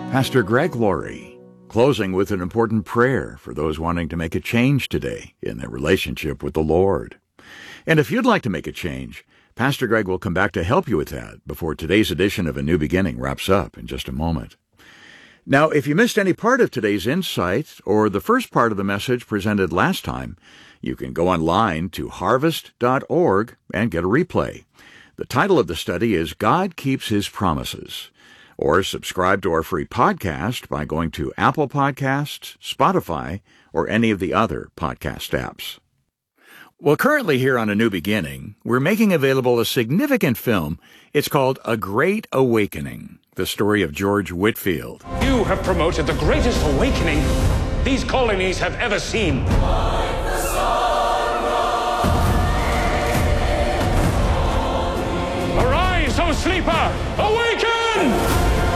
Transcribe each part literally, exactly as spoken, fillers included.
Pastor Greg Laurie, closing with an important prayer for those wanting to make a change today in their relationship with the Lord. And if you'd like to make a change, Pastor Greg will come back to help you with that before today's edition of A New Beginning wraps up in just a moment. Now, if you missed any part of today's insight or the first part of the message presented last time, you can go online to harvest dot org and get a replay. The title of the study is God Keeps His Promises. Or subscribe to our free podcast by going to Apple Podcasts, Spotify, or any of the other podcast apps. Well, currently here on A New Beginning, we're making available a significant film. It's called A Great Awakening, the story of George Whitefield. You have promoted the greatest awakening these colonies have ever seen. Arise, O sleeper! Awaken!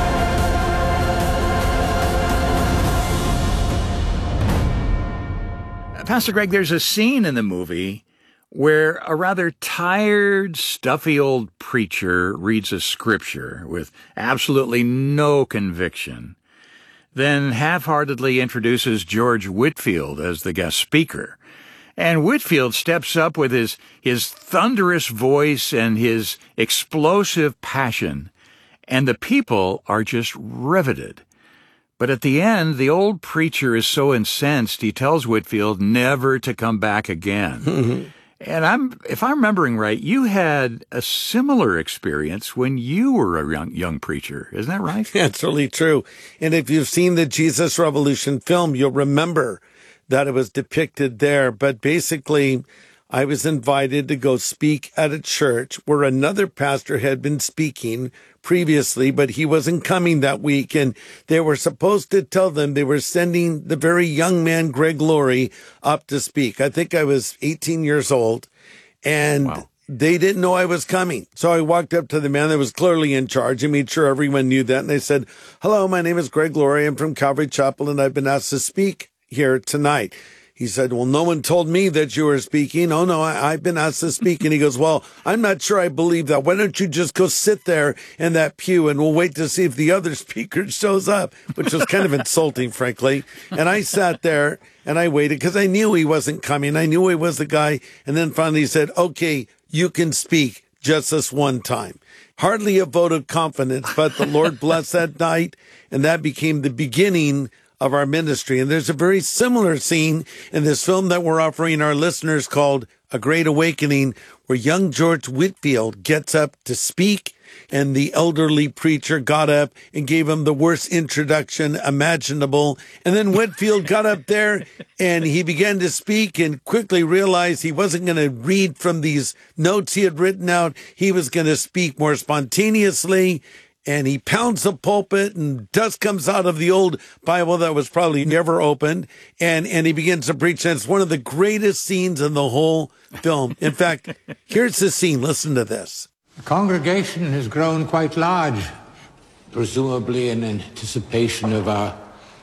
Pastor Greg, there's a scene in the movie where a rather tired, stuffy old preacher reads a scripture with absolutely no conviction, then half-heartedly introduces George Whitefield as the guest speaker. And Whitefield steps up with his, his thunderous voice and his explosive passion, and the people are just riveted. But at the end, the old preacher is so incensed, he tells Whitefield never to come back again. Mm-hmm. And I'm, if I'm remembering right, you had a similar experience when you were a young, young preacher. Isn't that right? That's really true. And if you've seen the Jesus Revolution film, you'll remember that it was depicted there. But basically, I was invited to go speak at a church where another pastor had been speaking previously, but he wasn't coming that week. And they were supposed to tell them they were sending the very young man, Greg Laurie, up to speak. I think I was eighteen years old, and wow. They didn't know I was coming. So I walked up to the man that was clearly in charge and made sure everyone knew that. And I said, hello, my name is Greg Laurie. I'm from Calvary Chapel, and I've been asked to speak here tonight. He said, well, no one told me that you were speaking. Oh, no, I, I've been asked to speak. And he goes, well, I'm not sure I believe that. Why don't you just go sit there in that pew and we'll wait to see if the other speaker shows up, which was kind of insulting, frankly. And I sat there and I waited because I knew he wasn't coming. I knew he was the guy. And then finally he said, okay, you can speak just this one time. Hardly a vote of confidence, but the Lord blessed that night. And that became the beginning of our ministry. And there's a very similar scene in this film that we're offering our listeners called A Great Awakening, where young George Whitefield gets up to speak, and the elderly preacher got up and gave him the worst introduction imaginable. And then Whitefield got up there and he began to speak and quickly realized he wasn't going to read from these notes he had written out. He was going to speak more spontaneously. And he pounds the pulpit and dust comes out of the old Bible that was probably never opened. And, and he begins to preach. And it's one of the greatest scenes in the whole film. In fact, here's the scene. Listen to this. The congregation has grown quite large, presumably in anticipation of our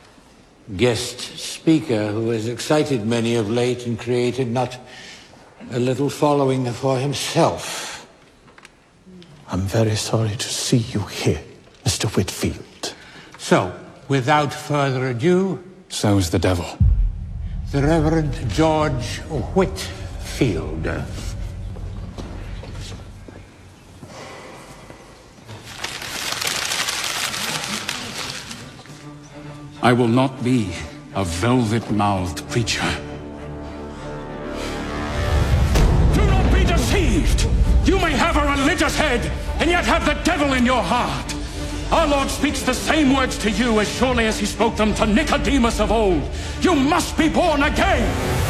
guest speaker, who has excited many of late and created not a little following for himself. I'm very sorry to see you here, Mister Whitefield. So, without further ado... So is the devil. The Reverend George Whitefield. I will not be a velvet-mouthed preacher. Do not be deceived! You may have a religious head, and yet have the devil in your heart. Our Lord speaks the same words to you as surely as he spoke them to Nicodemus of old. You must be born again.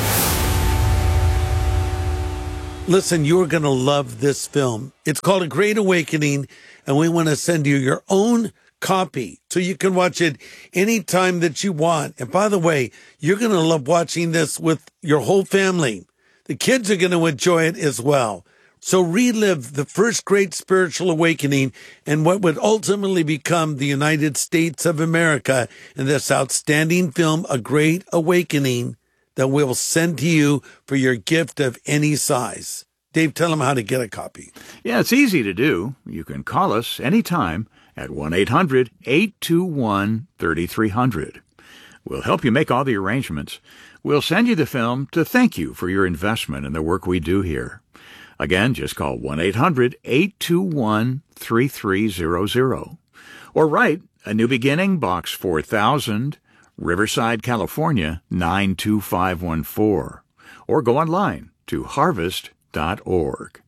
Listen, you're going to love this film. It's called A Great Awakening, and we want to send you your own copy so you can watch it anytime that you want. And by the way, you're going to love watching this with your whole family. The kids are going to enjoy it as well. So relive the first great spiritual awakening and what would ultimately become the United States of America in this outstanding film, A Great Awakening, that we'll send to you for your gift of any size. Dave, tell them how to get a copy. Yeah, it's easy to do. You can call us anytime at one eight hundred eight two one three three zero zero. We'll help you make all the arrangements. We'll send you the film to thank you for your investment in the work we do here. Again, just call one eight hundred eight two one three three zero zero. Or write A New Beginning, Box four thousand, Riverside, California, nine two five one four. Or go online to harvest dot org.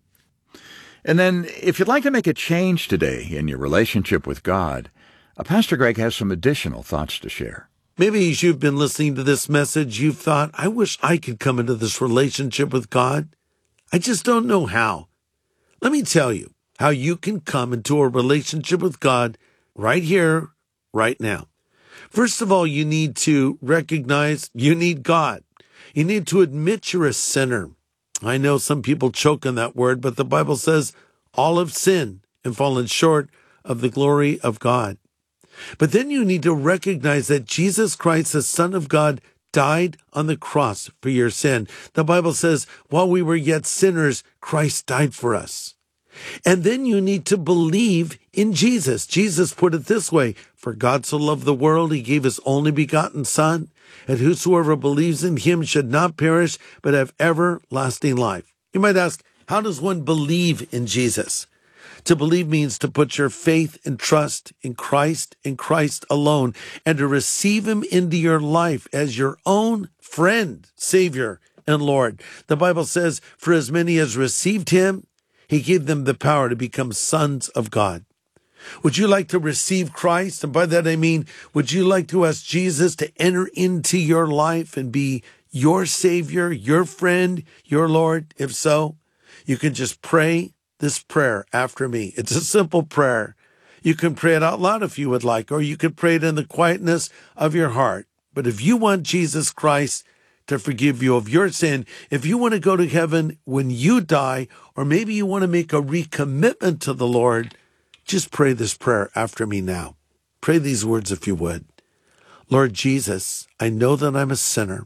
And then, if you'd like to make a change today in your relationship with God, Pastor Greg has some additional thoughts to share. Maybe as you've been listening to this message, you've thought, I wish I could come into this relationship with God. I just don't know how. Let me tell you how you can come into a relationship with God right here, right now. First of all, you need to recognize you need God. You need to admit you're a sinner. I know some people choke on that word, but the Bible says all have sinned and fallen short of the glory of God. But then you need to recognize that Jesus Christ, the Son of God, died on the cross for your sin. The Bible says, while we were yet sinners, Christ died for us. And then you need to believe in Jesus. Jesus put it this way, for God so loved the world, he gave his only begotten Son, and whosoever believes in him should not perish, but have everlasting life. You might ask, how does one believe in Jesus? To believe means to put your faith and trust in Christ, in Christ alone, and to receive him into your life as your own friend, Savior, and Lord. The Bible says, for as many as received him, he gave them the power to become sons of God. Would you like to receive Christ? And by that I mean, would you like to ask Jesus to enter into your life and be your Savior, your friend, your Lord? If so, you can just pray this prayer after me. It's a simple prayer. You can pray it out loud if you would like, or you can pray it in the quietness of your heart. But if you want Jesus Christ to forgive you of your sin, if you want to go to heaven when you die, or maybe you want to make a recommitment to the Lord, just pray this prayer after me now. Pray these words if you would. Lord Jesus, I know that I'm a sinner,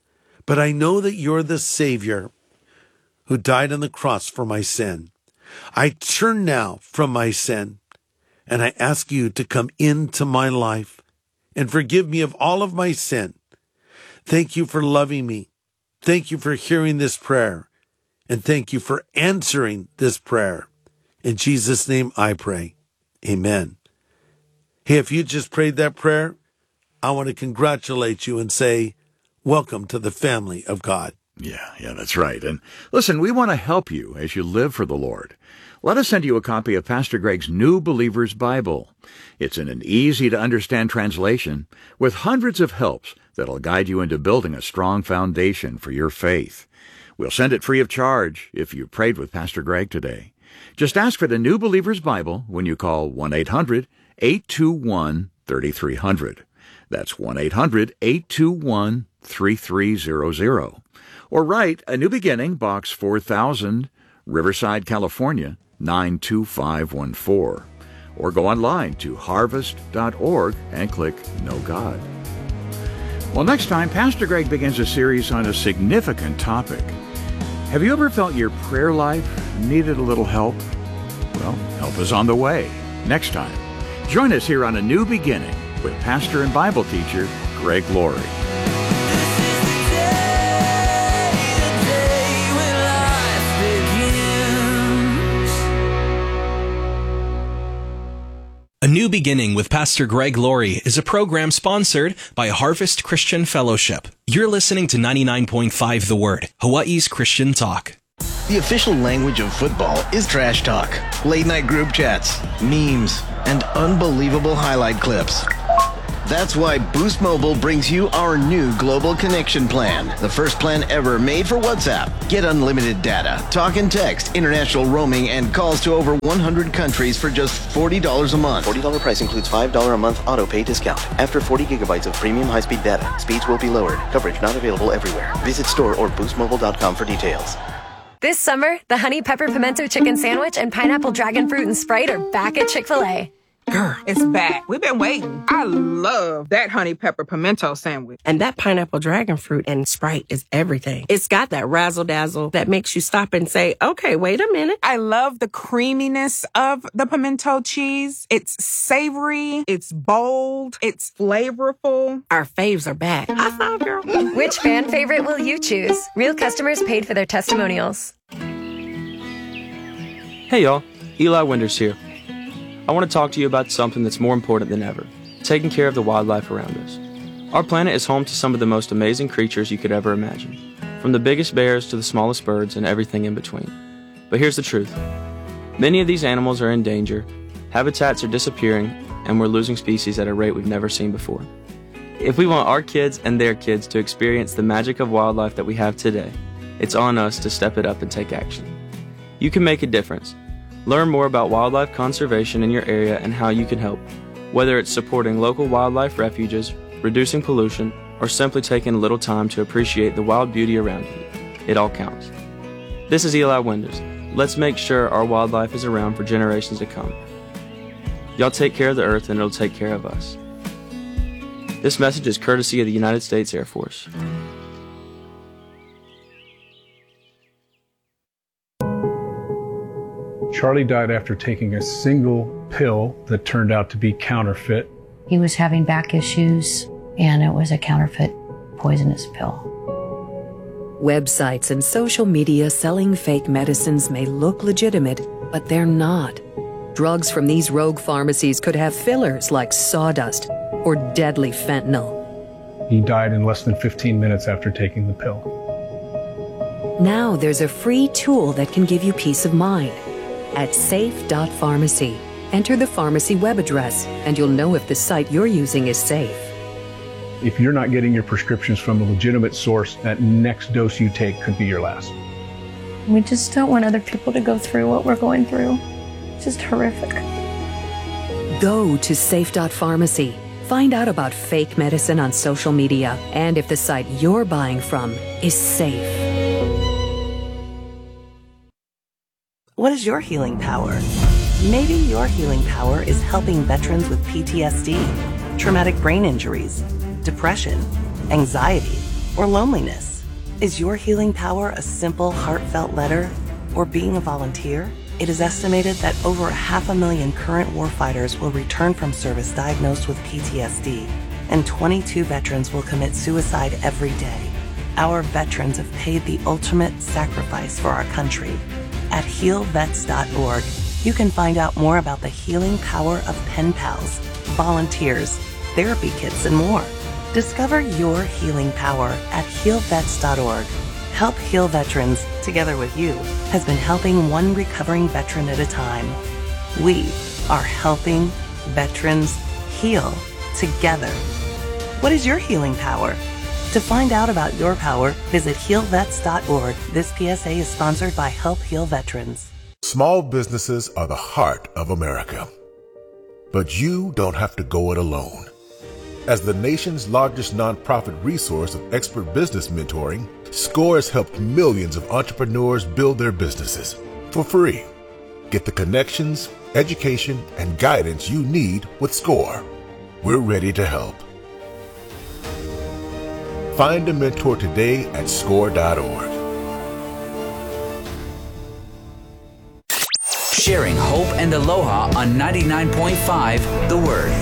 but I know that you're the Savior who died on the cross for my sin. I turn now from my sin, and I ask you to come into my life and forgive me of all of my sin. Thank you for loving me. Thank you for hearing this prayer, and thank you for answering this prayer. In Jesus' name I pray. Amen. Hey, if you just prayed that prayer, I want to congratulate you and say, welcome to the family of God. Yeah, yeah, that's right. And listen, we want to help you as you live for the Lord. Let us send you a copy of Pastor Greg's New Believer's Bible. It's in an easy-to-understand translation with hundreds of helps that'll guide you into building a strong foundation for your faith. We'll send it free of charge if you prayed with Pastor Greg today. Just ask for the New Believer's Bible when you call one eight hundred eight two one three three zero zero. That's one eight hundred eight two one three three zero zero. Or write A New Beginning, Box four thousand, Riverside, California, nine two five one four. Or go online to harvest dot org and click Know God. Well, next time, Pastor Greg begins a series on a significant topic. Have you ever felt your prayer life needed a little help? Well, help is on the way. Next time, join us here on A New Beginning with pastor and Bible teacher Greg Laurie. A New Beginning with Pastor Greg Laurie is a program sponsored by Harvest Christian Fellowship. You're listening to ninety-nine point five The Word, Hawaii's Christian talk. The official language of football is trash talk, late-night group chats, memes, and unbelievable highlight clips. That's why Boost Mobile brings you our new Global Connection Plan, the first plan ever made for WhatsApp. Get unlimited data, talk and text, international roaming, and calls to over one hundred countries for just forty dollars a month. forty dollars price includes five dollars a month auto-pay discount. After forty gigabytes of premium high-speed data, speeds will be lowered. Coverage not available everywhere. Visit store or boost mobile dot com for details. This summer, the Honey Pepper Pimento Chicken Sandwich and Pineapple Dragon Fruit and Sprite are back at Chick-fil-A. Girl, it's back. We've been waiting. I love that honey pepper pimento sandwich. And that pineapple dragon fruit and Sprite is everything. It's got that razzle dazzle that makes you stop and say, okay, wait a minute. I love the creaminess of the pimento cheese. It's savory. It's bold. It's flavorful. Our faves are back. I thought, girl. Which fan favorite will you choose? Real customers paid for their testimonials. Hey y'all, Eli Winters here. I want to talk to you about something that's more important than ever, taking care of the wildlife around us. Our planet is home to some of the most amazing creatures you could ever imagine, from the biggest bears to the smallest birds and everything in between. But here's the truth. Many of these animals are in danger, habitats are disappearing, and we're losing species at a rate we've never seen before. If we want our kids and their kids to experience the magic of wildlife that we have today, it's on us to step it up and take action. You can make a difference. Learn more about wildlife conservation in your area and how you can help, whether it's supporting local wildlife refuges, reducing pollution, or simply taking a little time to appreciate the wild beauty around you. It all counts. This is Eli Winters. Let's make sure our wildlife is around for generations to come. Y'all take care of the earth and it'll take care of us. This message is courtesy of the United States Air Force. Charlie died after taking a single pill that turned out to be counterfeit. He was having back issues, and it was a counterfeit poisonous pill. Websites and social media selling fake medicines may look legitimate, but they're not. Drugs from these rogue pharmacies could have fillers like sawdust or deadly fentanyl. He died in less than fifteen minutes after taking the pill. Now there's a free tool that can give you peace of mind. At safe dot pharmacy, enter the pharmacy web address, and you'll know if the site you're using is safe. If you're not getting your prescriptions from a legitimate source, that next dose you take could be your last. We just don't want other people to go through what we're going through. It's just horrific. Go to safe dot pharmacy. Find out about fake medicine on social media and if the site you're buying from is safe. What is your healing power? Maybe your healing power is helping veterans with P T S D, traumatic brain injuries, depression, anxiety, or loneliness. Is your healing power a simple, heartfelt letter or being a volunteer? It is estimated that over a half a million current warfighters will return from service diagnosed with P T S D, and twenty-two veterans will commit suicide every day. Our veterans have paid the ultimate sacrifice for our country. At heal vets dot org, you can find out more about the healing power of pen pals, volunteers, therapy kits, and more. Discover your healing power at heal vets dot org. Help Heal Veterans, together with you, has been helping one recovering veteran at a time. We are helping veterans heal together. What is your healing power? To find out about your power, visit heal vets dot org. This P S A is sponsored by Help Heal Veterans. Small businesses are the heart of America. But you don't have to go it alone. As the nation's largest nonprofit resource of expert business mentoring, SCORE has helped millions of entrepreneurs build their businesses for free. Get the connections, education, and guidance you need with SCORE. We're ready to help. Find a mentor today at score dot org. Sharing hope and aloha on ninety-nine point five The Word.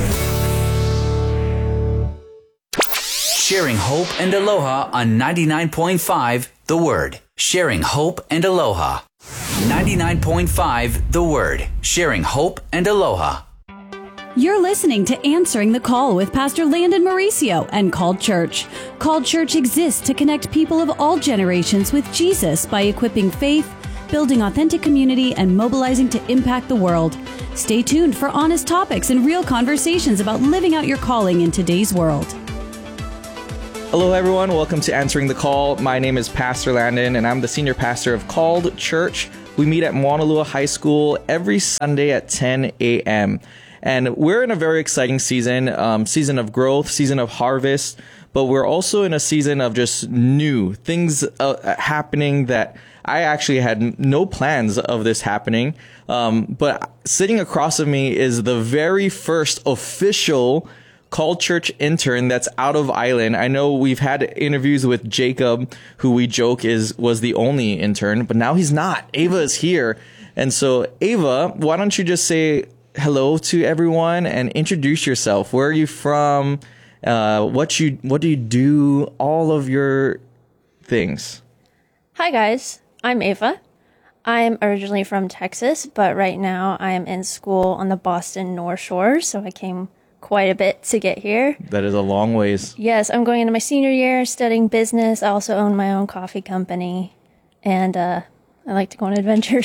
Sharing hope and aloha on ninety-nine point five The Word. Sharing hope and aloha. ninety-nine point five The Word. Sharing hope and aloha. You're listening to Answering the Call with Pastor Landon Mauricio and Called Church. Called Church exists to connect people of all generations with Jesus by equipping faith, building authentic community, and mobilizing to impact the world. Stay tuned for honest topics and real conversations about living out your calling in today's world. Hello, everyone. Welcome to Answering the Call. My name is Pastor Landon, and I'm the senior pastor of Called Church. We meet at Moanalua High School every Sunday at ten a.m., and we're in a very exciting season, um, season of growth, season of harvest, but we're also in a season of just new things uh, happening that I actually had no plans of this happening. Um, but sitting across of me is the very first official Called Church intern that's out of Island. I know we've had interviews with Jacob, who we joke is was the only intern, but now he's not. Ava is here. And so, Ava, why don't you just say hello to everyone and introduce yourself? Where are you from? Uh, what you what do you do? All of your things. Hi, guys. I'm Ava. I'm originally from Texas, but right now I'm in school on the Boston North Shore, so I came quite a bit to get here. That is a long ways. Yes, I'm going into my senior year studying business. I also own my own coffee company, and uh, I like to go on adventures.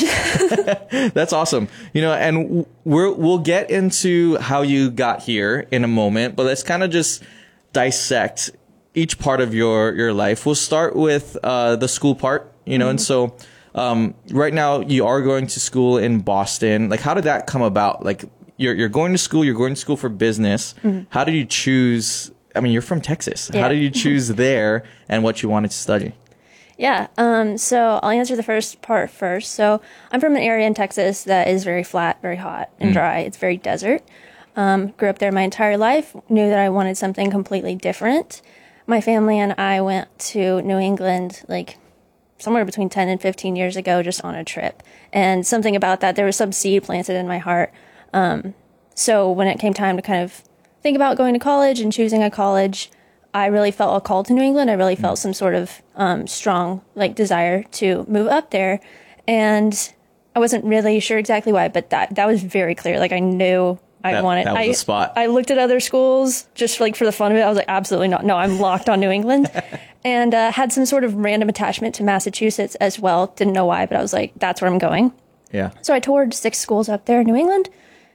That's awesome. You know, and we're, we'll get into how you got here in a moment, but let's kind of just dissect each part of your, your life. We'll start with uh, the school part, you know, mm-hmm. and so um, right now you are going to school in Boston. Like, how did that come about? Like, You're you're going to school. You're going to school for business. Mm-hmm. How did you choose? I mean, you're from Texas. Yeah. How did you choose there and what you wanted to study? Yeah. Um. So I'll answer the first part first. So I'm from an area in Texas that is very flat, very hot and mm. dry. It's very desert. Um. Grew up there my entire life. Knew that I wanted something completely different. My family and I went to New England like somewhere between ten and fifteen years ago, just on a trip. And something about that, there was some seed planted in my heart. Um, so when it came time to kind of think about going to college and choosing a college, I really felt a call to New England. I really felt some sort of, um, strong, like, desire to move up there. And I wasn't really sure exactly why, but that, that was very clear. Like, I knew I that, wanted, that was I, the spot. I looked at other schools just like for the fun of it. I was like, absolutely not. No, I'm locked on New England. And, uh, had some sort of random attachment to Massachusetts as well. Didn't know why, but I was like, that's where I'm going. Yeah. So I toured six schools up there in New England.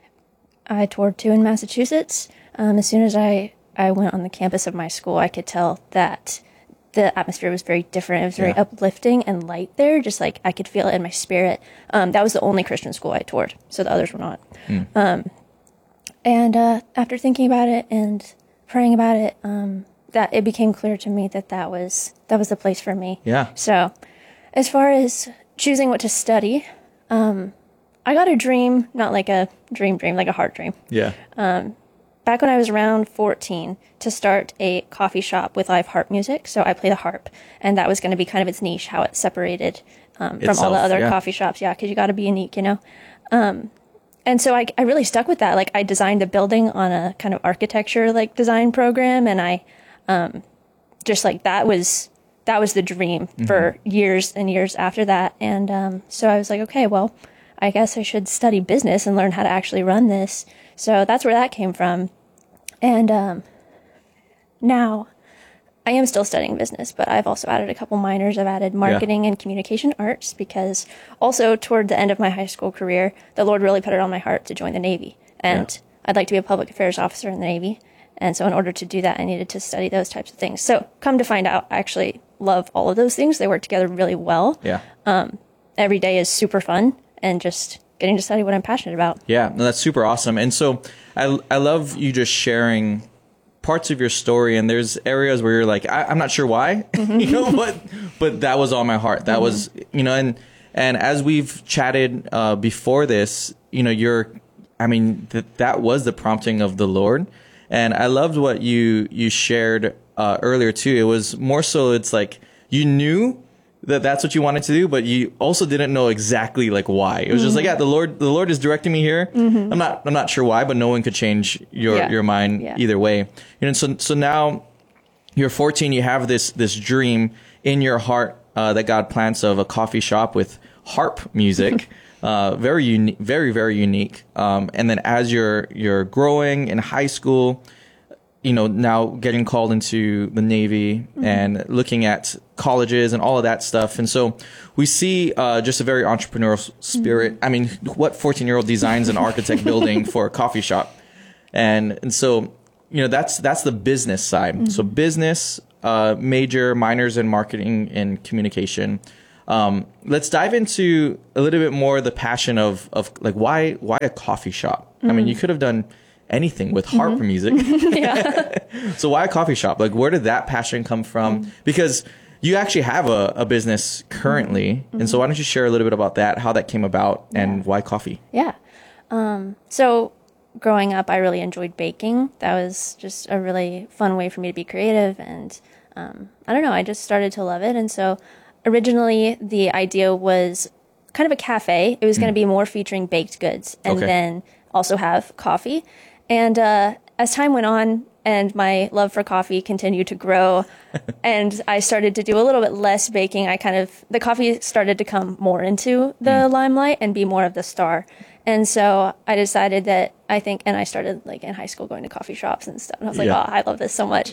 I toured two in Massachusetts. Um, as soon as I, I went on the campus of my school, I could tell that the atmosphere was very different. It was very yeah. uplifting and light there, just like I could feel it in my spirit. Um, that was the only Christian school I toured, so the others were not. Mm. Um, and uh, after thinking about it and praying about it, um, that it became clear to me that that was, that was the place for me. Yeah. So as far as choosing what to study, um, I got a dream, not like a dream dream, like a heart dream. Yeah. Um, back when I was around fourteen, to start a coffee shop with live harp music. So I play the harp, and that was going to be kind of its niche, how it separated um, from all the other yeah. coffee shops. Yeah, because you got to be unique, you know. Um, and so I, I really stuck with that. Like, I designed the building on a kind of architecture like design program, and I um, just like that was that was the dream mm-hmm. for years and years after that. And um, so I was like, okay, well, I guess I should study business and learn how to actually run this. So that's where that came from. And um, now I am still studying business, but I've also added a couple minors. I've added marketing yeah. and communication arts, because also toward the end of my high school career, the Lord really put it on my heart to join the Navy. And yeah. I'd like to be a public affairs officer in the Navy. And so in order to do that, I needed to study those types of things. So come to find out, I actually love all of those things. They work together really well. Yeah. Um, every day is super fun. And just getting to study what I'm passionate about. Yeah, no, that's super awesome. And so I, I love you just sharing parts of your story. And there's areas where you're like, I, I'm not sure why, mm-hmm. you know, but but that was on my heart. That mm-hmm. was, you know, and and as we've chatted uh, before this, you know, you're, I mean, that that was the prompting of the Lord. And I loved what you you shared uh, earlier too. It was more so, it's like you knew that that's what you wanted to do, but you also didn't know exactly like why. It was mm-hmm. just like, yeah, the Lord, the Lord is directing me here. Mm-hmm. I'm not, I'm not sure why, but no one could change your, yeah. your mind yeah. either way. You know, so, so now you're fourteen, you have this, this dream in your heart, uh, that God plants of a coffee shop with harp music, uh, very unique, very, very unique. Um, and then as you're, you're growing in high school, you know, now getting called into the Navy mm-hmm. and looking at colleges and all of that stuff. And so we see uh, just a very entrepreneurial spirit. Mm-hmm. I mean, what fourteen-year-old designs an architect building for a coffee shop? And and so, you know, that's that's the business side. Mm-hmm. So business, uh, major, minors in marketing and communication. Um, let's dive into a little bit more the passion of, of like, why why a coffee shop? Mm-hmm. I mean, you could have done anything with harp mm-hmm. music. Yeah. So why a coffee shop? Like, where did that passion come from? Mm-hmm. Because you actually have a, a business currently. Mm-hmm. And so why don't you share a little bit about that, how that came about, and yeah. why coffee? Yeah. Um, so growing up, I really enjoyed baking. That was just a really fun way for me to be creative. And um, I don't know, I just started to love it. And so originally the idea was kind of a cafe. It was mm. going to be more featuring baked goods and okay. then also have coffee. And uh, as time went on, and my love for coffee continued to grow, and I started to do a little bit less baking. I kind of, the coffee started to come more into the mm. limelight and be more of the star. And so I decided that I think, and I started like in high school going to coffee shops and stuff. And I was like, yeah. oh, I love this so much.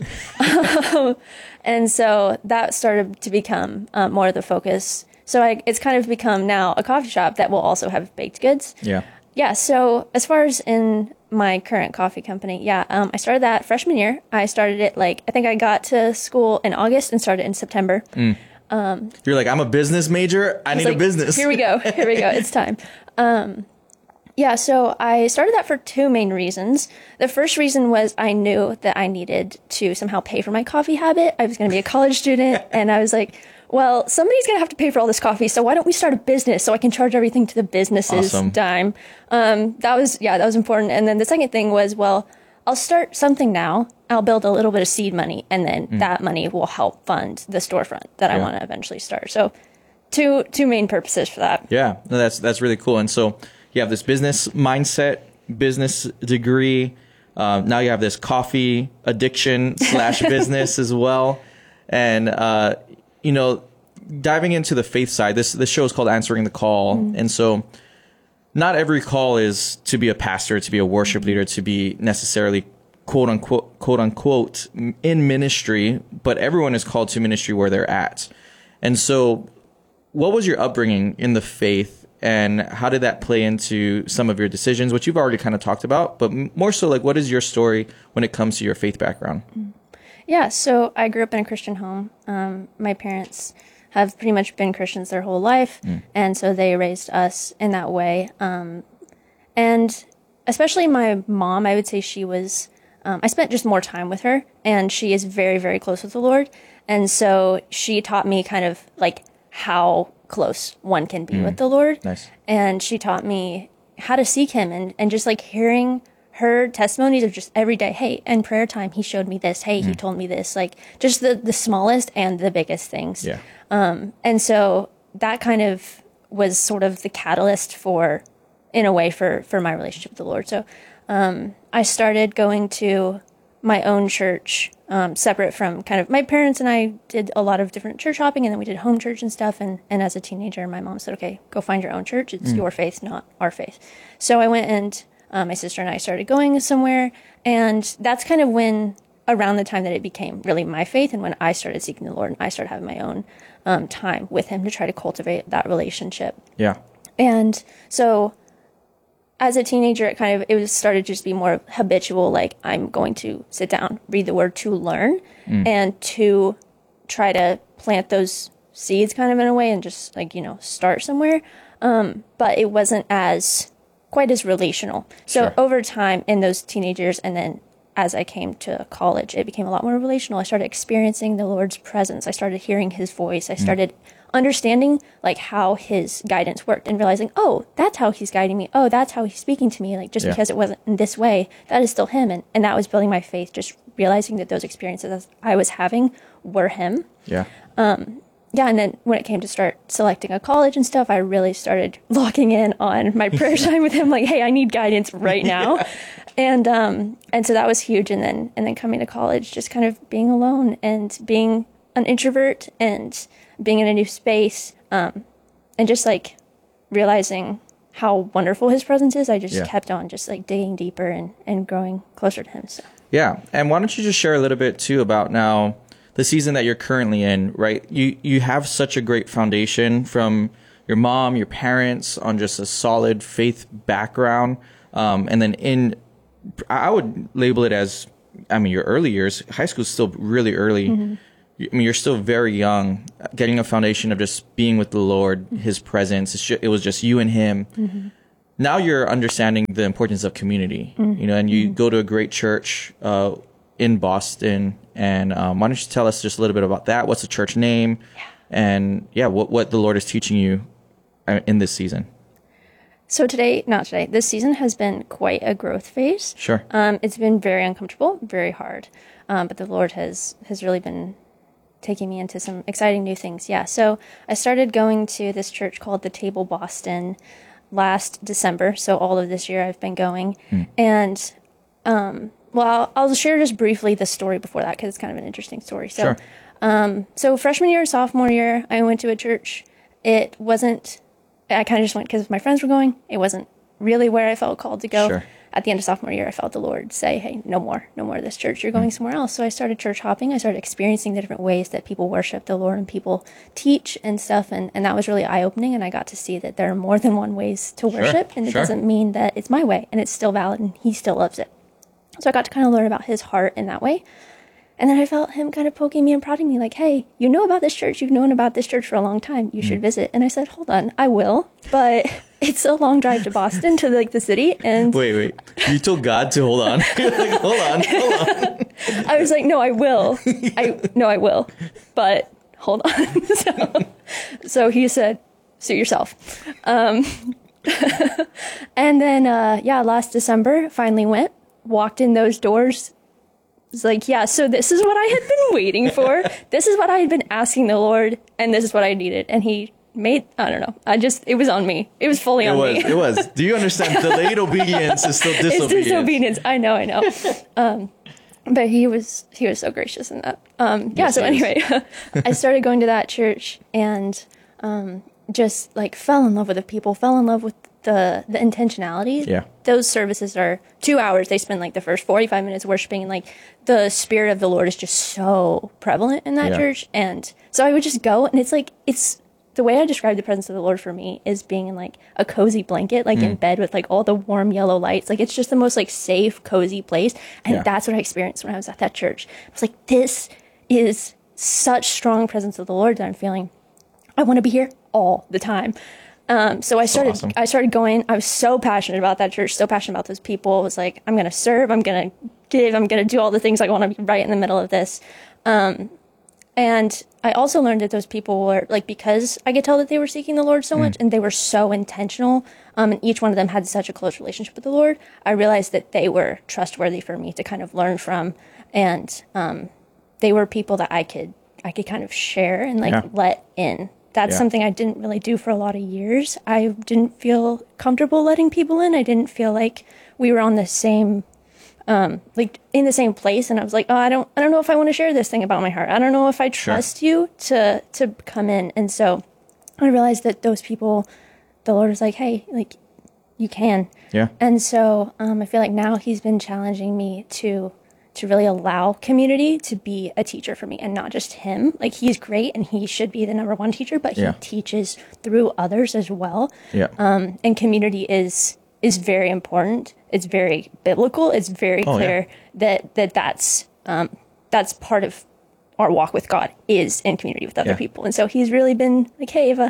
And so that started to become uh, more of the focus. So I, it's kind of become now a coffee shop that will also have baked goods. Yeah. Yeah. So as far as in my current coffee company, yeah, um, I started that freshman year. I started it like, I think I got to school in August and started in September. Mm. Um, You're like, I'm a business major. I, I need like, a business. Here we go. Here we go. It's time. Um, yeah. So I started that for two main reasons. The first reason was I knew that I needed to somehow pay for my coffee habit. I was going to be a college student, and I was like, well, somebody's going to have to pay for all this coffee, so why don't we start a business so I can charge everything to the business's awesome. dime? Um, that was, yeah, that was important. And then the second thing was, well, I'll start something now. I'll build a little bit of seed money, and then mm. that money will help fund the storefront that yeah. I want to eventually start. So two two main purposes for that. Yeah, no, that's that's really cool. And so you have this business mindset, business degree. Uh, now you have this coffee addiction slash business as well. And, uh, you know, diving into the faith side, this this show is called Answering the Call. Mm. And so not every call is to be a pastor, to be a worship mm. leader, to be necessarily quote unquote, quote unquote, in ministry, but everyone is called to ministry where they're at. And so what was your upbringing in the faith, and how did that play into some of your decisions, which you've already kind of talked about, but more so like, what is your story when it comes to your faith background? Mm. Yeah, so I grew up in a Christian home. Um, my parents have pretty much been Christians their whole life, mm. and so they raised us in that way. Um, and especially my mom, I would say she was, um, I spent just more time with her, and she is very, very close with the Lord. And so she taught me kind of like how close one can be mm. with the Lord. Nice. And she taught me how to seek him, and, and just like hearing her testimonies of just every day. Hey, in prayer time, he showed me this. Hey, mm. he told me this. Like just the, the smallest and the biggest things. Yeah. Um, and so that kind of was sort of the catalyst for, in a way, for, for my relationship with the Lord. So, um, I started going to my own church, um, separate from kind of my parents, and I did a lot of different church hopping, and then we did home church and stuff. And, and as a teenager, my mom said, okay, go find your own church. It's mm. your faith, not our faith. So I went and Um, my sister and I started going somewhere, and that's kind of when, around the time that it became really my faith, and when I started seeking the Lord, and I started having my own um, time with him to try to cultivate that relationship. Yeah. And so as a teenager, it kind of, it was started to just be more habitual, like I'm going to sit down, read the word to learn, mm. and to try to plant those seeds kind of in a way and just like, you know, start somewhere. Um, but it wasn't as quite as relational. So sure. over time in those teenagers, and then as I came to college, it became a lot more relational. I started experiencing the Lord's presence. I started hearing his voice. I started mm. understanding like how his guidance worked, and realizing, oh, that's how he's guiding me. Oh, that's how he's speaking to me. Like just yeah. because it wasn't in this way, that is still him. And, and that was building my faith, just realizing that those experiences I was having were him. Yeah. Um, Yeah, and then when it came to start selecting a college and stuff, I really started locking in on my prayer time with him. Like, hey, I need guidance right now, yeah. and um, and so that was huge. And then and then coming to college, just kind of being alone and being an introvert and being in a new space, um, and just like realizing how wonderful his presence is. I just yeah. kept on just like digging deeper and and growing closer to him. So yeah, and why don't you just share a little bit too about now the season that you're currently in, right? You you have such a great foundation from your mom, your parents, on just a solid faith background. Um, and then in, I would label it as, I mean, your early years, high school is still really early. Mm-hmm. I mean, you're still very young, getting a foundation of just being with the Lord, mm-hmm. his presence. It's just, it was just you and him. Mm-hmm. Now you're understanding the importance of community, mm-hmm. you know, and you mm-hmm. go to a great church uh, in Boston, And um, why don't you tell us just a little bit about that? What's the church name? Yeah. And yeah, what, what the Lord is teaching you in this season. So today, not today, this season has been quite a growth phase. Sure. Um, it's been very uncomfortable, very hard. Um, but the Lord has, has really been taking me into some exciting new things. Yeah. So I started going to this church called The Table Boston last December. So all of this year I've been going. Mm. And, um, well, I'll, I'll share just briefly the story before that because it's kind of an interesting story. So, sure. um, so freshman year, sophomore year, I went to a church. It wasn't, I kind of just went because my friends were going. It wasn't really where I felt called to go. Sure. At the end of sophomore year, I felt the Lord say, hey, no more, no more of this church. You're going mm. somewhere else. So I started church hopping. I started experiencing the different ways that people worship the Lord and people teach and stuff. And, and that was really eye-opening. And I got to see that there are more than one ways to worship. Sure. And it sure. doesn't mean that it's my way. And it's still valid. And he still loves it. So I got to kind of learn about his heart in that way. And then I felt him kind of poking me and prodding me like, hey, you know about this church. You've known about this church for a long time. You mm. should visit. And I said, hold on, I will. But it's a long drive to Boston to like the city. And wait, wait. You told God to hold on. You're like, hold on, hold on. I was like, no, I will. I No, I will. But hold on. so, so he said, suit yourself. Um, and then, uh, yeah, last December, finally went, walked in those doors. It's like, yeah, so this is what I had been waiting for. This is what I had been asking the Lord, and this is what I needed. And he made, I don't know, I just, it was on me. It was fully it on was, me. It was. Do you understand? Delayed obedience is still disobedience. It's disobedience. I know, I know. Um, but he was, he was so gracious in that. Um, yeah, yes, so anyway, I started going to that church and um, just like fell in love with the people, fell in love with the the intentionality. Yeah. Those services are two hours. They spend like the first forty-five minutes worshiping, and like the Spirit of the Lord is just so prevalent in that yeah. church. And so I would just go, and it's like, it's the way I describe the presence of the Lord for me is being in like a cozy blanket, like mm. in bed with like all the warm yellow lights. Like it's just the most like safe, cozy place. And yeah. that's what I experienced when I was at that church. I was like, this is such strong presence of the Lord that I'm feeling. I want to be here all the time. Um, so I started, so awesome. I started going, I was so passionate about that church, so passionate about those people. It was like, I'm going to serve, I'm going to give, I'm going to do all the things. I want to be right in the middle of this. Um, and I also learned that those people were like, because I could tell that they were seeking the Lord so mm. much and they were so intentional. Um, and each one of them had such a close relationship with the Lord. I realized that they were trustworthy for me to kind of learn from. And, um, they were people that I could, I could kind of share and like yeah. let in. That's yeah. something I didn't really do for a lot of years. I didn't feel comfortable letting people in. I didn't feel like we were on the same, um, like in the same place. And I was like, oh, I don't, I don't know if I want to share this thing about my heart. I don't know if I trust sure. you to, to come in. And so I realized that those people, the Lord was like, hey, like you can. Yeah. And so, um, I feel like now he's been challenging me to, to really allow community to be a teacher for me and not just him. Like he's great and he should be the number one teacher, but yeah. he teaches through others as well. Yeah. Um, and community is, is very important. It's very biblical. It's very oh, clear yeah. that, that that's, um, that's part of our walk with God is in community with other yeah. people. And so he's really been like, hey, Ava,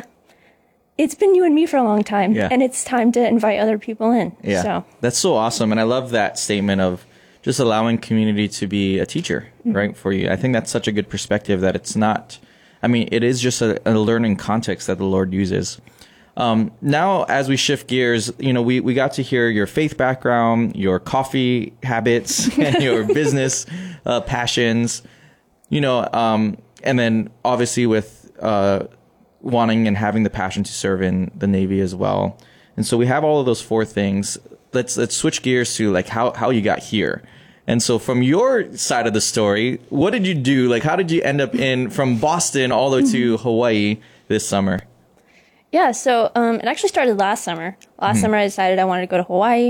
it's been you and me for a long time yeah. and it's time to invite other people in. Yeah. So that's so awesome. And I love that statement of just allowing community to be a teacher, mm-hmm. right, for you. I think that's such a good perspective that it's not, I mean, it is just a, a learning context that the Lord uses. Um, now, as we shift gears, you know, we, we got to hear your faith background, your coffee habits, and your business uh, passions, you know, um, and then obviously with uh, wanting and having the passion to serve in the Navy as well. And so we have all of those four things. Let's let's switch gears to like how, how you got here. And so from your side of the story, what did you do? Like, how did you end up in from Boston all the way to Hawaii this summer? Yeah, so um, it actually started last summer. Last mm-hmm. summer, I decided I wanted to go to Hawaii.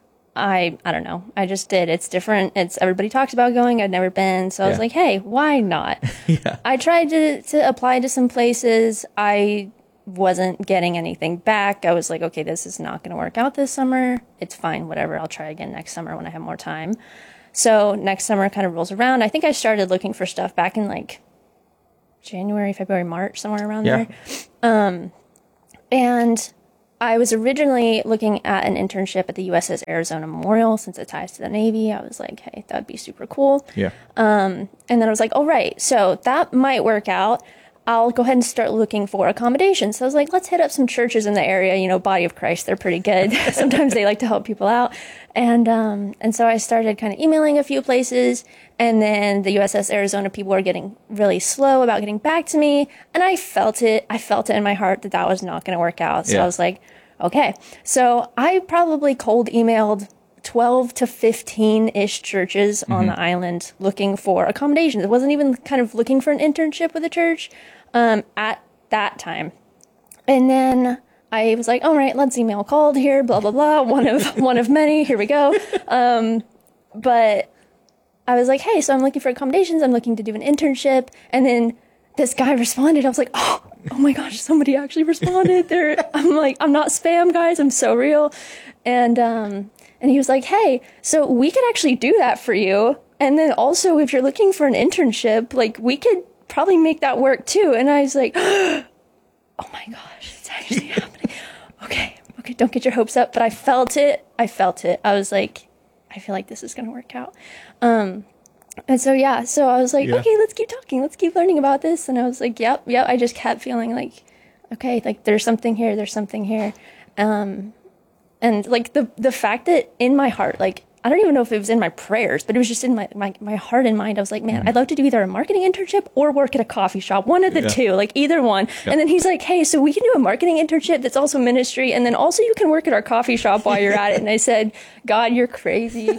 I I don't know. I just did. It's different. It's everybody talks about going. I'd never been. So I was yeah. like, hey, why not? yeah. I tried to, to apply to some places. I wasn't getting anything back. I was like, okay, this is not going to work out this summer. It's fine, whatever. I'll try again next summer when I have more time. So next summer kind of rolls around. I think I started looking for stuff back in like January, February, March, somewhere around yeah. there. Um, and I was originally looking at an internship at the U S S Arizona Memorial since it ties to the Navy. I was like, hey, that'd be super cool. Yeah. Um, and then I was like, oh, right. So that might work out. I'll go ahead and start looking for accommodations. So I was like, let's hit up some churches in the area, you know, Body of Christ. They're pretty good. Sometimes they like to help people out. And, um, and so I started kind of emailing a few places, and then the U S S Arizona people were getting really slow about getting back to me. And I felt it. I felt it in my heart that that was not going to work out. So yeah. I was like, okay. So I probably cold emailed twelve to fifteen-ish churches mm-hmm. on the island looking for accommodations. It wasn't even kind of looking for an internship with a church um, at that time. And then I was like, all right, let's email called here, blah, blah, blah. One of one of many. Here we go. Um, but I was like, hey, so I'm looking for accommodations. I'm looking to do an internship. And then this guy responded. I was like, oh, oh my gosh, somebody actually responded. They're, I'm like, I'm not spam, guys. I'm so real. And, um, and he was like, hey, so we could actually do that for you. And then also, if you're looking for an internship, like, we could probably make that work too. And I was like, oh my gosh, it's actually happening. Okay, okay, don't get your hopes up. But I felt it. I felt it. I was like, I feel like this is going to work out. Um, and so, yeah, so I was like, yeah. okay, let's keep talking. Let's keep learning about this. And I was like, yep, yep. I just kept feeling like, okay, like, there's something here. There's something here. Um, And like the the fact that in my heart, like, I don't even know if it was in my prayers, but it was just in my, my, my heart and mind. I was like, man, mm. I'd love to do either a marketing internship or work at a coffee shop. One of the yeah. two, like either one. Yeah. And then he's like, hey, so we can do a marketing internship that's also ministry. And then also you can work at our coffee shop while you're at it. And I said, God, you're crazy.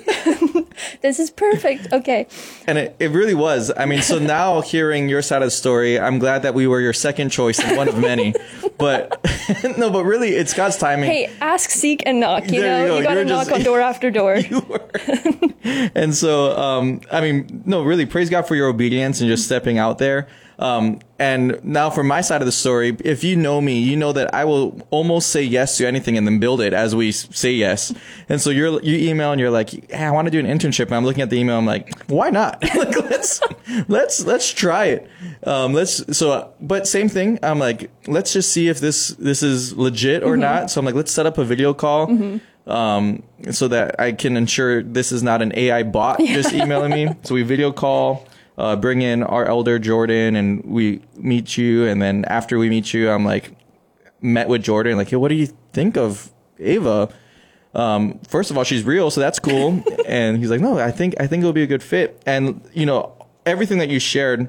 This is perfect. Okay. And it, it really was. I mean, so now hearing your side of the story, I'm glad that we were your second choice and one of many. But no, but really, it's God's timing. Hey, ask, seek, and knock. You there know, you, you got to knock just, on door after door. And so, um, I mean, no, really, praise God for your obedience and just stepping out there. Um, and now for my side of the story, if you know me, you know that I will almost say yes to anything and then build it as we say yes. And so you're, you email and you're like, hey, I want to do an internship. And I'm looking at the email. I'm like, why not? Like, let's, let's, let's try it. Um, let's, so, but same thing. I'm like, let's just see if this, this is legit or mm-hmm. not. So I'm like, let's set up a video call. Mm-hmm. Um, so that I can ensure this is not an A I bot yeah. just emailing me. So we video call. Uh, bring in our elder Jordan, and we meet you. And then after we meet you, I'm like, met with Jordan, like, hey, what do you think of Ava? Um, first of all, she's real, so that's cool. And he's like, no, I think I think it'll be a good fit. And you know, everything that you shared,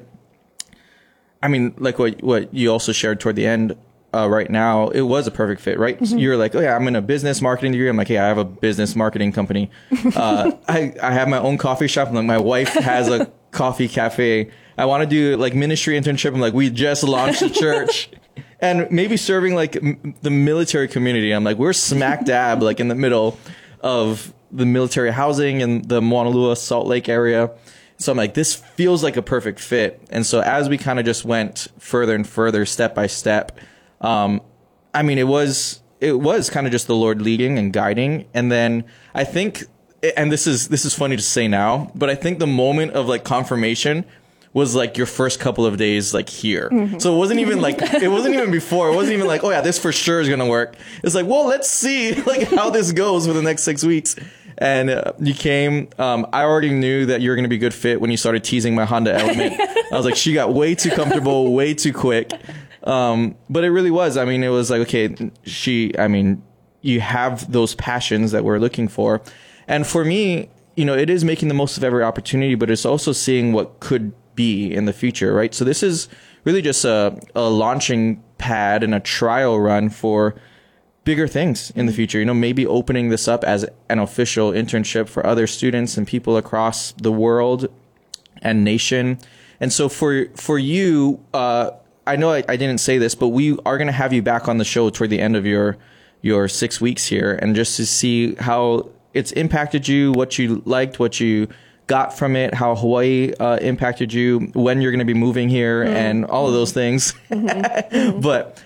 I mean, like what what you also shared toward the end. Uh, right now, it was a perfect fit, right? Mm-hmm. So you're like, oh yeah, I'm in a business marketing degree. I'm like, hey, I have a business marketing company. Uh, I, I have my own coffee shop. I'm like, my wife has a coffee cafe. I want to do like ministry internship. I'm like, we just launched a church and maybe serving like m- the military community. I'm like, we're smack dab, like in the middle of the military housing in the Mauna Lua, Salt Lake area. So I'm like, this feels like a perfect fit. And so as we kind of just went further and further, step by step, Um, I mean, it was, it was kind of just the Lord leading and guiding. And then I think, and this is, this is funny to say now, but I think the moment of like confirmation was like your first couple of days, like here. Mm-hmm. So it wasn't even like, it wasn't even before. It wasn't even like, oh yeah, this for sure is going to work. It's like, well, let's see like how this goes for the next six weeks. And uh, you came, um, I already knew that you were going to be a good fit when you started teasing my Honda Element. I was like, she got way too comfortable, way too quick. Um, but it really was. I mean, it was like, okay, she, I mean, you have those passions that we're looking for. And for me, you know, it is making the most of every opportunity, but it's also seeing what could be in the future, right? So this is really just a, a launching pad and a trial run for bigger things in the future. You know, maybe opening this up as an official internship for other students and people across the world and nation. And so for, for you, uh, I know I, I didn't say this, but we are going to have you back on the show toward the end of your your six weeks here, and just to see how it's impacted you, what you liked, what you got from it, how Hawaii uh, impacted you, when you're going to be moving here, mm-hmm. and all of those things. Mm-hmm. But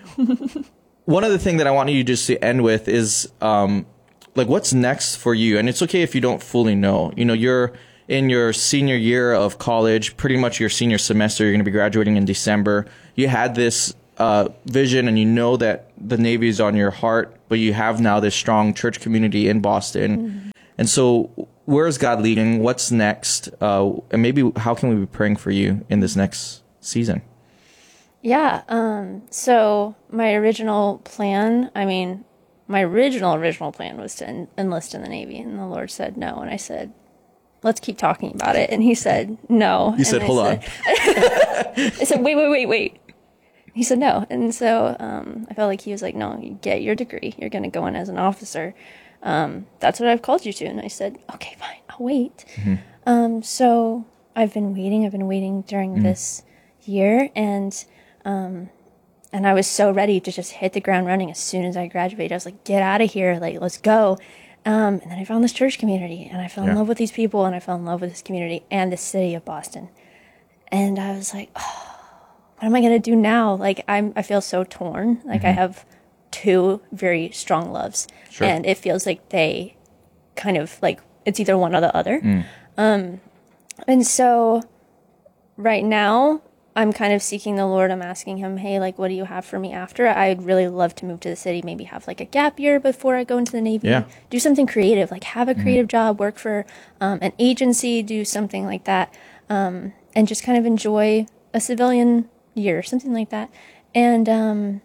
one other thing that I want you just to end with is um, like, what's next for you? And it's okay if you don't fully know. You know, you're in your senior year of college, pretty much your senior semester. You're going to be graduating in December. You had this uh, vision and you know that the Navy is on your heart, but you have now this strong church community in Boston. Mm-hmm. And so where is God leading? What's next? Uh, and maybe how can we be praying for you in this next season? Yeah. Um, so my original plan, I mean, my original, original plan was to en- enlist in the Navy. And the Lord said no. And I said, let's keep talking about it. And he said, no. You said, and hold I on. Said, I said, wait, wait, wait, wait. He said no. And so um, I felt like he was like, no, you get your degree. You're going to go in as an officer. Um, that's what I've called you to. And I said, okay, fine, I'll wait. Mm-hmm. Um, so I've been waiting. I've been waiting during mm-hmm. this year. And um, and I was so ready to just hit the ground running as soon as I graduated. I was like, get out of here. Like, let's go. Um, and then I found this church community, and I fell yeah. in love with these people, and I fell in love with this community and the city of Boston. And I was like, oh, what am I going to do now? Like, I'm, I feel so torn. Like, mm-hmm. I have two very strong loves, sure. and it feels like they kind of, like, it's either one or the other. Mm. Um, and so right now, I'm kind of seeking the Lord. I'm asking him, hey, like, what do you have for me after? I'd really love to move to the city, maybe have like a gap year before I go into the Navy. Yeah. Do something creative, like have a creative mm-hmm. job, work for um, an agency, do something like that, um, and just kind of enjoy a civilian year, something like that. And um,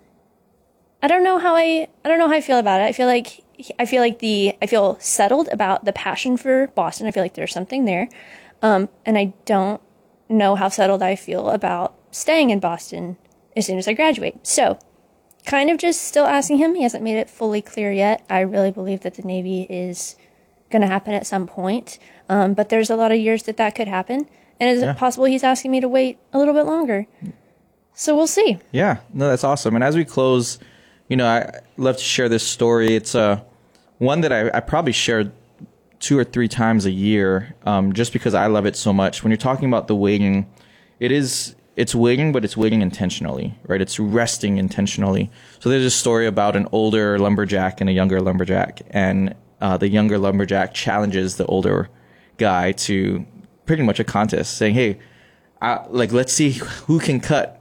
I don't know how I, I don't know how I feel about it. I feel like I feel like the I feel settled about the passion for Boston. I feel like there's something there, um, and I don't know how settled I feel about staying in Boston as soon as I graduate. So kind of just still asking him. He hasn't made it fully clear yet. I really believe that the Navy is going to happen at some point. Um, but there's a lot of years that that could happen. And is yeah. it possible he's asking me to wait a little bit longer? So we'll see. Yeah, no, that's awesome. And as we close, you know, I love to share this story. It's uh, one that I, I probably shared two or three times a year, um, just because I love it so much. When you're talking about the waiting, it is, it's waiting, but it's waiting intentionally, right? It's resting intentionally. So there's a story about an older lumberjack and a younger lumberjack, and uh, the younger lumberjack challenges the older guy to pretty much a contest, saying, hey, uh, like, let's see who can cut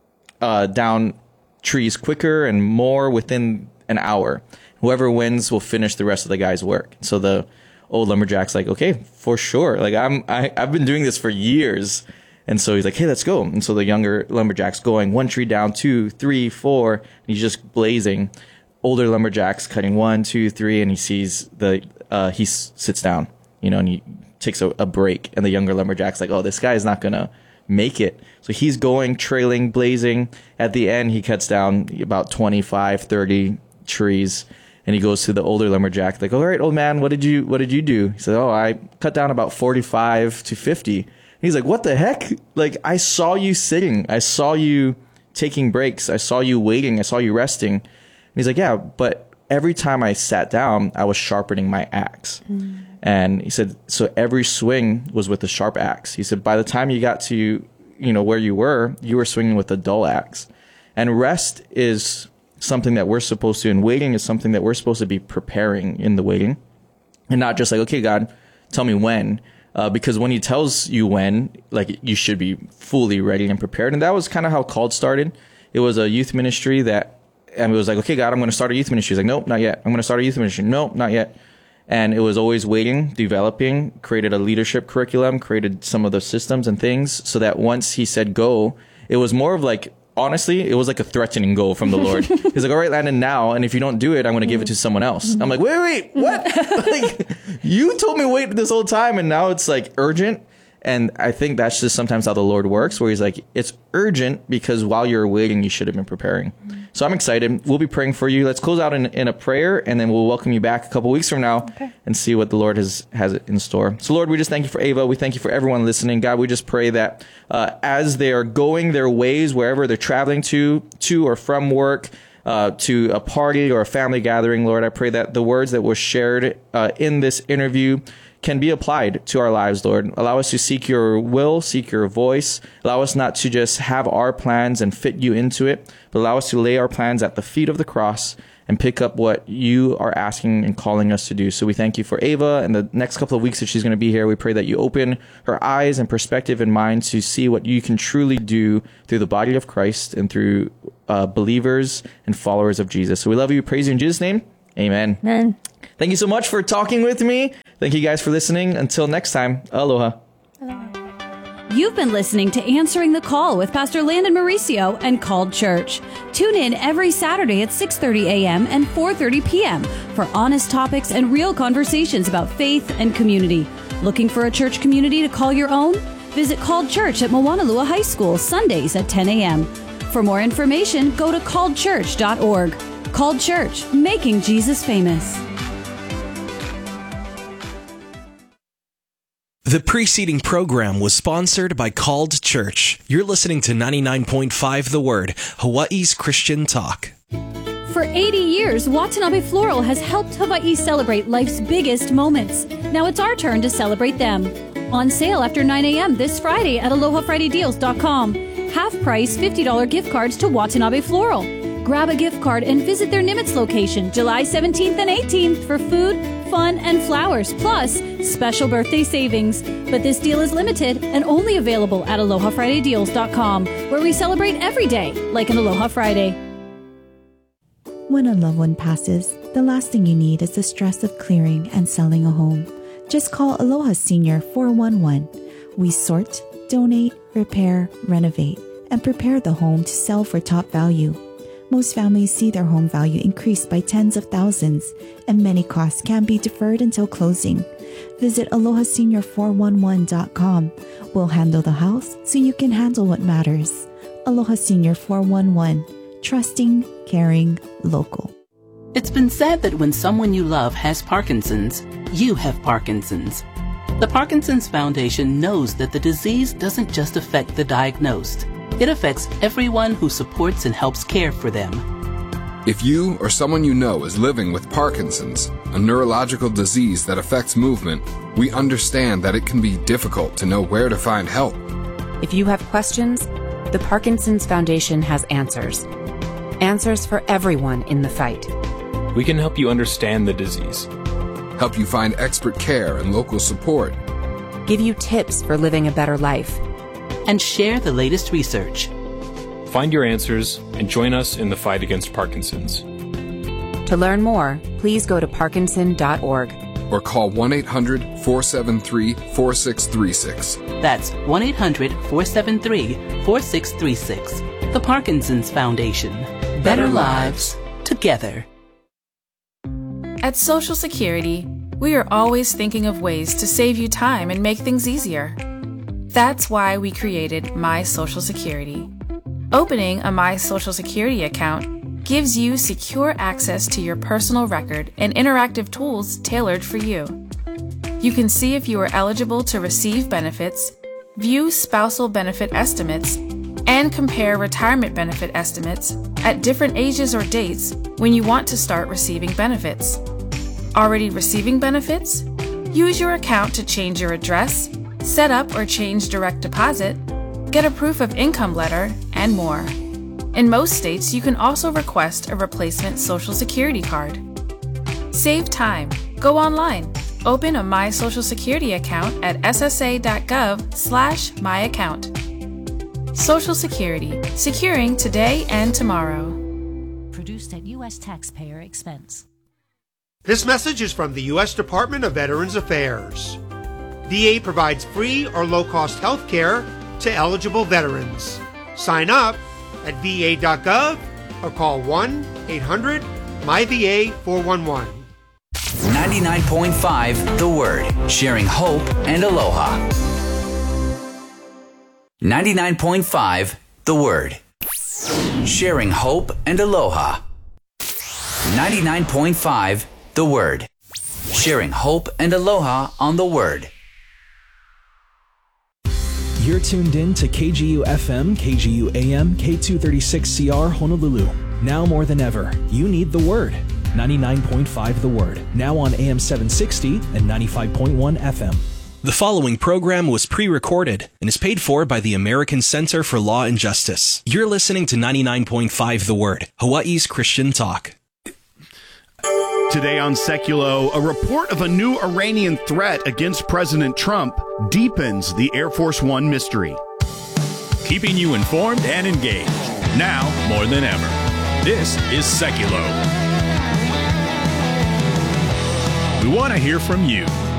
uh, down trees quicker and more within an hour. Whoever wins will finish the rest of the guy's work. So the old lumberjack's like, okay, for sure. Like I'm, I, I've been doing this for years. And so he's like, hey, let's go. And so the younger lumberjack's going one tree down, two, three, four. And he's just blazing. Older lumberjack's cutting one, two, three. And he sees the, uh, he s- sits down, you know, and he takes a, a break. And the younger lumberjack's like, oh, this guy's not going to make it. So he's going, trailing, blazing. At the end, he cuts down about twenty-five, thirty trees. And he goes to the older lumberjack, like, all right, old man, what did you what did you do? He said, oh, I cut down about forty-five to fifty. And he's like, what the heck? Like, I saw you sitting. I saw you taking breaks. I saw you waiting. I saw you resting. And he's like, yeah, but every time I sat down, I was sharpening my axe. Mm. And he said, so every swing was with a sharp axe. He said, by the time you got to, you know, where you were, you were swinging with a dull axe. And rest is something that we're supposed to, and waiting is something that we're supposed to be preparing in the waiting, and not just like, okay, God, tell me when, uh, because when he tells you when, like, you should be fully ready and prepared. And that was kind of how Called started. It was a youth ministry that, and it was like, okay, God, I'm going to start a youth ministry. He's like, nope, not yet. I'm going to start a youth ministry. Nope, not yet. And it was always waiting, developing, created a leadership curriculum, created some of the systems and things, so that once he said go, it was more of like, honestly, it was like a threatening goal from the Lord. He's like, all right, Landon, now, and if you don't do it, I'm going to give it to someone else. I'm like, wait, wait, what? Like, you told me wait this whole time, and now it's like urgent. And I think that's just sometimes how the Lord works, where he's like, it's urgent because while you're waiting, you should have been preparing. So I'm excited. We'll be praying for you. Let's close out in, in a prayer, and then we'll welcome you back a couple weeks from now okay. and see what the Lord has, has in store. So, Lord, we just thank you for Ava. We thank you for everyone listening. God, we just pray that uh, as they are going their ways, wherever they're traveling to, to or from work, uh, to a party or a family gathering, Lord, I pray that the words that were shared uh, in this interview can be applied to our lives, Lord. Allow us to seek your will, seek your voice. Allow us not to just have our plans and fit you into it, but allow us to lay our plans at the feet of the cross and pick up what you are asking and calling us to do. So we thank you for Ava and the next couple of weeks that she's going to be here. We pray that you open her eyes and perspective and mind to see what you can truly do through the body of Christ and through uh, believers and followers of Jesus. So we love you. Praise you in Jesus' name. Amen. Amen. Thank you so much for talking with me. Thank you guys for listening. Until next time, aloha. You've been listening to Answering the Call with Pastor Landon Mauricio and Called Church. Tune in every Saturday at six thirty a.m. and four thirty p.m. for honest topics and real conversations about faith and community. Looking for a church community to call your own? Visit Called Church at Moanalua High School Sundays at ten a.m. For more information, go to called church dot org. Called Church, making Jesus famous. The preceding program was sponsored by Called Church. You're listening to ninety-nine point five The Word, Hawaii's Christian talk. For eighty years, Watanabe Floral has helped Hawaii celebrate life's biggest moments. Now it's our turn to celebrate them. On sale after nine a.m. this Friday at aloha friday deals dot com. Half-price fifty dollars gift cards to Watanabe Floral. Grab a gift card and visit their Nimitz location July seventeenth and eighteenth for food, fun, and flowers, plus special birthday savings. But this deal is limited and only available at aloha friday deals dot com, where we celebrate every day like an Aloha Friday. When a loved one passes, the last thing you need is the stress of clearing and selling a home. Just call Aloha Senior four one one. We sort, donate, repair, renovate, and prepare the home to sell for top value. Most families see their home value increase by tens of thousands, and many costs can be deferred until closing. Visit aloha senior four one one dot com. We'll handle the house so you can handle what matters. Aloha Senior four one one. Trusting, caring, local. It's been said that when someone you love has Parkinson's, you have Parkinson's. The Parkinson's Foundation knows that the disease doesn't just affect the diagnosed. It affects everyone who supports and helps care for them. If you or someone you know is living with Parkinson's, a neurological disease that affects movement, we understand that it can be difficult to know where to find help. If you have questions, the Parkinson's Foundation has answers. Answers for everyone in the fight. We can help you understand the disease, help you find expert care and local support, give you tips for living a better life, and share the latest research. Find your answers and join us in the fight against Parkinson's. To learn more, please go to parkinson dot org or call one eight hundred four seven three four six three six. That's one eight hundred four seven three four six three six. The Parkinson's Foundation. Better lives together. At Social Security, we are always thinking of ways to save you time and make things easier. That's why we created My Social Security. Opening a My Social Security account gives you secure access to your personal record and interactive tools tailored for you. You can see if you are eligible to receive benefits, view spousal benefit estimates, and compare retirement benefit estimates at different ages or dates when you want to start receiving benefits. Already receiving benefits? Use your account to change your address, set up or change direct deposit, get a proof of income letter, and more. In most states, you can also request a replacement Social Security card. Save time. Go online. Open a My Social Security account at s s a dot gov slash my account. Social Security. Securing today and tomorrow. Produced at U S taxpayer expense. This message is from the U S Department of Veterans Affairs. V A provides free or low-cost health care to eligible veterans. Sign up at v a dot gov or call one eight hundred M Y V A four one one. ninety-nine point five The Word, sharing hope and aloha. ninety-nine point five The Word, sharing hope and aloha. ninety-nine point five The Word, sharing hope and aloha on the Word. You're tuned in to K G U F M, K G U A M, K two thirty-six C R Honolulu. Now more than ever, you need the Word. ninety-nine point five The Word, now on A M seven sixty and ninety-five point one F M. The following program was pre-recorded and is paid for by the American Center for Law and Justice. You're listening to ninety-nine point five The Word, Hawaii's Christian talk. Today on Seculo, a report of a new Iranian threat against President Trump deepens the Air Force One mystery. Keeping you informed and engaged. now more than ever. This is Seculo. We want to hear from you.